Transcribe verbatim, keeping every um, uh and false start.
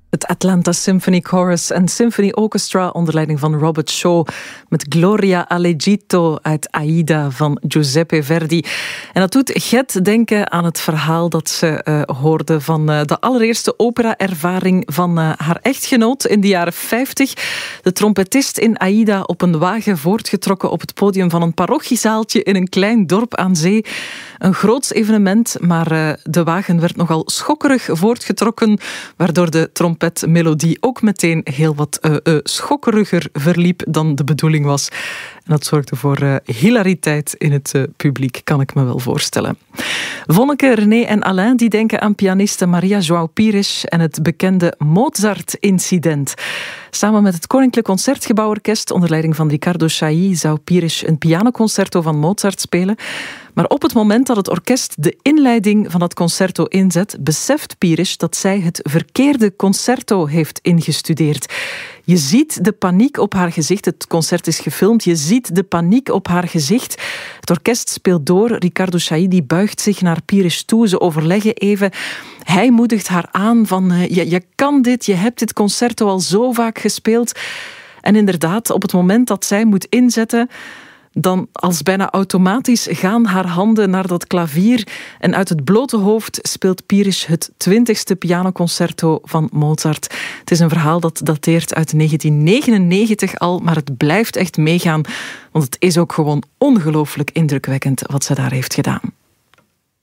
Het Atlanta Symphony Chorus en Symphony Orchestra onder leiding van Robert Shaw met Gloria all'Egitto uit Aida van Giuseppe Verdi. En dat doet Gert denken aan het verhaal dat ze uh, hoorde van uh, de allereerste opera-ervaring van uh, haar echtgenoot in de jaren vijftig. De trompetist in Aida op een wagen voortgetrokken op het podium van een parochiezaaltje in een klein dorp aan zee. Een groots evenement, maar uh, de wagen werd nogal schokkerig voortgetrokken, waardoor de trompetmelodie ook meteen heel wat uh, uh, schokkeriger verliep dan de bedoeling was. En dat zorgde voor uh, hilariteit in het uh, publiek, kan ik me wel voorstellen. Vonneke, René en Alain die denken aan pianiste Maria João Pires en het bekende Mozart-incident. Samen met het Koninklijk Concertgebouworkest onder leiding van Riccardo Chailly zou Pires een pianoconcerto van Mozart spelen. Maar op het moment dat het orkest de inleiding van dat concerto inzet, beseft Pires dat zij het verkeerde concerto heeft ingestudeerd. Je ziet de paniek op haar gezicht. Het concert is gefilmd. Je ziet de paniek op haar gezicht. Het orkest speelt door. Riccardo Chailly die buigt zich naar Pires toe. Ze overleggen even. Hij moedigt haar aan van uh, je, je kan dit, je hebt dit concerto al zo vaak gespeeld. En inderdaad, op het moment dat zij moet inzetten, dan als bijna automatisch gaan haar handen naar dat klavier en uit het blote hoofd speelt Pires het twintigste pianoconcerto van Mozart. Het is een verhaal dat dateert uit negentien negenennegentig al, maar het blijft echt meegaan, want het is ook gewoon ongelooflijk indrukwekkend wat ze daar heeft gedaan.